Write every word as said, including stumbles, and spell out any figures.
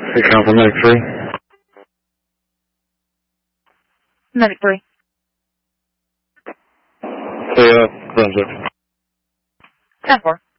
Hey, Council Medic three. Medic three. Hey, uh, Brunswick. ten four.